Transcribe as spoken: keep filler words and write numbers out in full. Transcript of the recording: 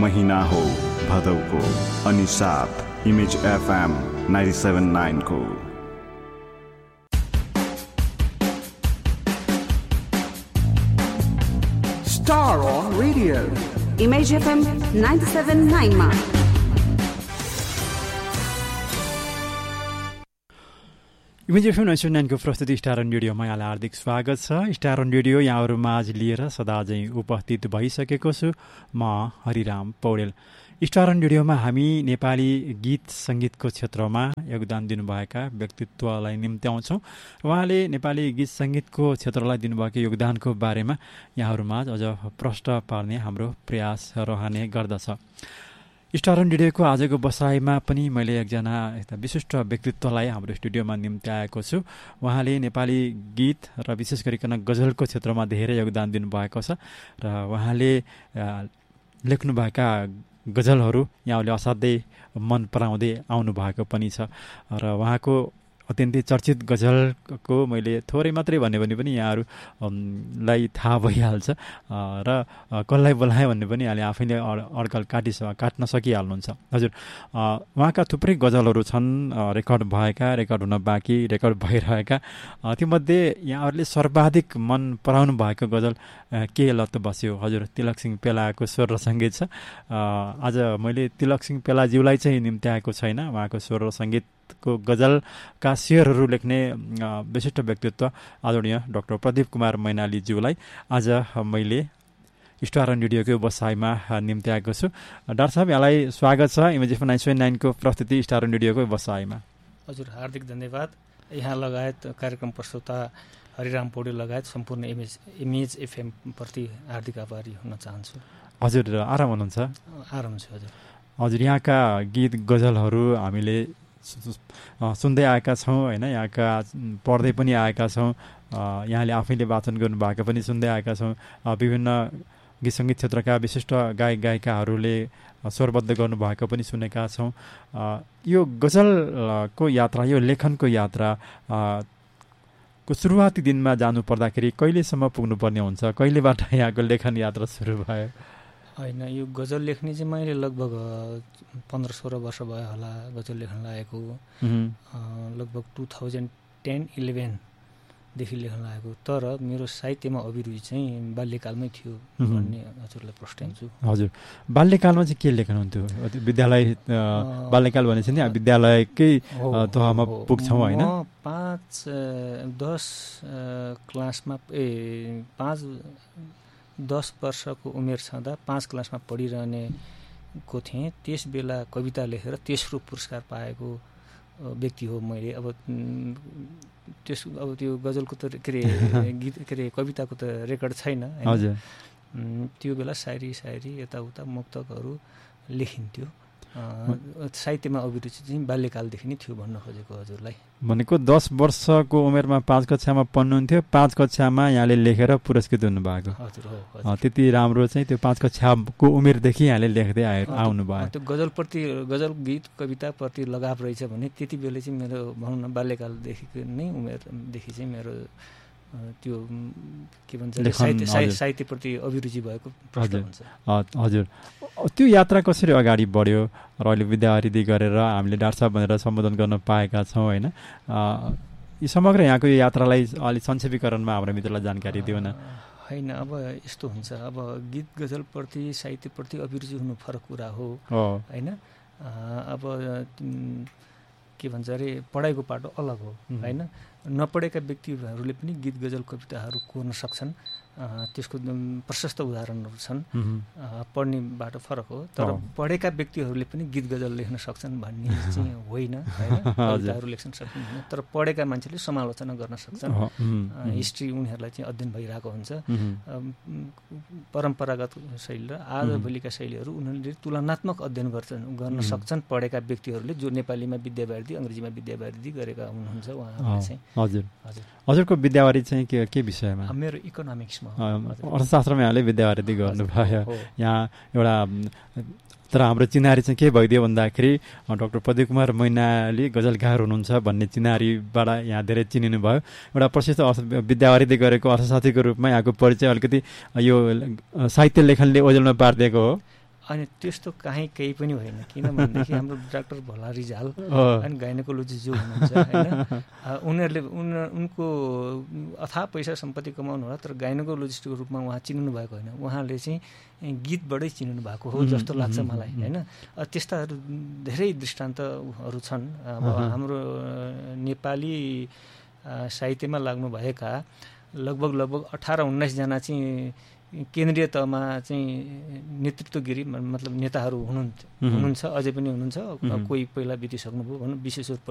महिना हो भदौको, अनि साथ image FM ninety seven point nine को। Star on Radio. Image F M ninety seven point nine मा। Image F am ninety seven point nine को प्रस्तुति स्टार अन रेडियोमा यहाँलाई हार्दिक स्वागत छ। स्टार अन रेडियो यहाँहरूमा आज लिएर सदा चाहिँ उपस्थित भइसकेको छु म हरिराम पौडेल। स्टार अन रेडियोमा हामी नेपाली गीत सङ्गीतको क्षेत्रमा योगदान दिनुभएका व्यक्तित्वलाई निम्त्याउँछौँ। उहाँले नेपाली गीत सङ्गीतको क्षेत्रलाई दिनुभएको योगदानको बारेमा यहाँहरूमा अझ प्रष्ट पार्ने हाम्रो प्रयास रहने गर्दछ। स्टार अन रेडियोको आजको बसाइमा पनि मैले एकजना यस्ता विशिष्ट व्यक्तित्वलाई हाम्रो स्टुडियोमा निम्त्याएको छु। उहाँले नेपाली गीत र विशेष गरिकन गजलको क्षेत्रमा धेरै योगदान दिनुभएको छ र उहाँले लेख्नुभएका गजलहरू यहाँले असाध्यै मन पराउँदै आउनु भएको पनि छ र उहाँको अत्यन्तै चर्चित गजलको मैले थोरै मात्रै भन्यो भने पनि यहाँहरूलाई थाहा भइहाल्छ र कसलाई बोलाएँ भन्ने पनि यहाँले आफैले अड्कल काटिस काट्न सकिहाल्नुहुन्छ। हजुर, उहाँका थुप्रै गजलहरू छन्, रेकर्ड भएका, रेकर्ड हुन बाँकी, रेकर्ड भइरहेका। तीमध्ये यहाँहरूले सर्वाधिक मन पराउनु भएको गजल के लत्तो बस्यो? हजुर, तिलक सिंह पेलाको स्वर र सङ्गीत छ। आज मैले तिलक सिंह पेलाज्यूलाई चाहिँ निम्त्याएको छैन। उहाँको स्वर र सङ्गीत को गजलका शेरहरू लेख्ने विशिष्ट व्यक्तित्व आदरणीय डाक्टर प्रदीप कुमार मैनालीज्यूलाई आज मैले स्टार अन रेडियोको बसाइमा निम्त्याएको छु। डाक्टर साहब, यहाँलाई स्वागत छ image F am ninety seven point nine को प्रस्तुति स्टार अन रेडियोको बसाइमा। हजुर, हार्दिक धन्यवाद। यहाँ लगायत कार्यक्रम प्रस्तुता हरिराम पौडेल लगायत सम्पूर्ण इमेज इमेज एफएम प्रति हार्दिक आभारी हुन चाहन्छु। हजुर, आराम हुनुहुन्छ? आराम छु हजुर। हजुर, यहाँका गीत गजलहरू हामीले सुन्दै आएका छौँ होइन, यहाँका पढ्दै पनि आएका छौँ, यहाँले आफैले वाचन गर्नुभएको पनि सुन्दै आएका छौँ। विभिन्न गीत सङ्गीत क्षेत्रका विशिष्ट गायक गायिकाहरूले स्वरबद्ध गर्नुभएको पनि सुनेका छौँ। यो गजलको यात्रा, यो लेखनको यात्रा को सुरुवाती दिनमा जानु पर्दाखेरि कहिलेसम्म पुग्नुपर्ने हुन्छ? कहिलेबाट यहाँको लेखन यात्रा सुरु भयो? होइन, यो गजल लेख्ने चाहिँ मैले लगभग पन्ध्र सोह्र वर्ष भयो होला गजल लेख्न लागेको। लगभग टु थाउजन्ड टेन इलेभेनदेखि लेख्न लागेको। तर मेरो साहित्यमा अभिरुचि चाहिँ बाल्यकालमै थियो भन्ने हजुरलाई प्रस्ट्याउँछु। हजुर, बाल्यकालमा चाहिँ के लेख्नुहुन्थ्यो? विद्यालय बाल्यकाल भनेपछि नि विद्यालयकै तहमा पुग्छौँ होइन? पाँच दस क्लासमा ए पाँच दस वर्षको उमेर छँदा पाँच क्लासमा पढिरहनेको थिएँ। त्यस बेला कविता लेखेर तेस्रो पुरस्कार पाएको व्यक्ति हो मैले। अब त्यस अब त्यो गजलको त के अरे गीत के अरे कविताको त रेकर्ड छैन। हजुर, त्यो बेला सायरी सायरी यताउता मुक्तकहरू लेखिन्थ्यो। साहित्यमा अभिरुचि चाहिँ बाल्यकालदेखि नै थियो भन्न खोजेको हजुरलाई। भनेको दस वर्षको उमेरमा पाँच कक्षामा पढ्नुहुन्थ्यो, पाँच कक्षामा यहाँले लेखेर पुरस्कृत हुनुभएको। हजुर हो। त्यति राम्रो चाहिँ त्यो पाँच कक्षाको उमेरदेखि यहाँले लेख्दै आए आउनुभयो। त्यो गजलप्रति गजल गीत कविताप्रति लगाव रहेछ भने त्यति बेला चाहिँ मेरो भनौँ न बाल्यकालदेखिको नै उमेरदेखि चाहिँ मेरो त्यो के भन्छ साहित्य साहित्यप्रति अभिरुचि भएको प्रश्न हुन्छ। हजुर, त्यो यात्रा कसरी अगाडि बढ्यो र अहिले विद्यावरिधि गरेर हामीले डाक्टर साहब भनेर सम्बोधन गर्न पाएका छौँ होइन? यी समग्र यहाँको यो यात्रालाई अलिक संक्षेपीकरणमा हाम्रो मित्रलाई जानकारी दिउन। होइन, अब यस्तो हुन्छ, अब गीत गजलप्रति साहित्यप्रति अभिरुचि हुनु फरक कुरा हो होइन? अब के भन्छ अरे पढाइको पाटो अलग हो होइन? नपढेका व्यक्तिहरूले पनि गीत गजल कविताहरू कोर्न सक्छन्। त्यसको प्रशस्त उदाहरणहरू छन्। पढ्ने बाटो फरक हो, तर पढेका व्यक्तिहरूले पनि गीत गजल लेख्न सक्छन् भन्ने चाहिँ होइन होइन? कविताहरू लेख्न सक्छन्, तर पढेका मान्छेले समालोचना गर्न सक्छन्। हिस्ट्री उनीहरूलाई चाहिँ अध्ययन भइरहेको हुन्छ। परम्परागत शैली र आजभोलिका शैलीहरू उनीहरूले तुलनात्मक अध्ययन गर्छन् गर्न सक्छन् पढेका व्यक्तिहरूले, जो नेपालीमा विद्यावारिधि अङ्ग्रेजीमा विद्यावारिधि गरेका हुनुहुन्छ उहाँहरूले चाहिँ। हजुर, हजुरको विद्यावारिधि चाहिँ के के विषयमा? मेरो इकोनोमिक्समा अर्थशास्त्रमा यहाँले विद्यावारिधि गर्नुभयो। यहाँ एउटा तर हाम्रो चिनारी चाहिँ के भइदियो भन्दाखेरि डाक्टर प्रदीप कुमार मैनाली गजलकार हुनुहुन्छ भन्ने चिनारीबाट यहाँ धेरै चिनिनु भयो। एउटा प्रसिद्ध विद्यावारिधि गरेको अर्थशास्त्रीको रूपमा यहाँको परिचय अलिकति यो साहित्य लेखनले ओझेलमा पारिदिएको हो। अनि त्यस्तो काहीँ केही पनि होइन, किनभनेदेखि हाम्रो डाक्टर भोला रिजाल अनि गाइनोकोलोजिस्ट जो हुनुहुन्छ होइन, उनीहरूले उन उनको अथाह पैसा सम्पत्ति कमाउनु होला, तर गाइनोकोलोजिस्टको रूपमा उहाँ चिन्नु भएको होइन, उहाँले चाहिँ गीतबाटै चिन्नु भएको हो जस्तो लाग्छ मलाई होइन। त्यस्ताहरू धेरै दृष्टान्तहरू छन्। अब हाम्रो नेपाली साहित्यमा लाग्नुभएका लगभग लगभग अठार उन्नाइसजना चाहिँ केन्द्रीय तहमा चाहिँ नेतृत्वगिरी मतलब नेताहरू हुनुहुन्छ हुनुहुन्छ अझै पनि हुनुहुन्छ। कोही पहिला बितिसक्नुभयो भनौँ, विश्वेश्वर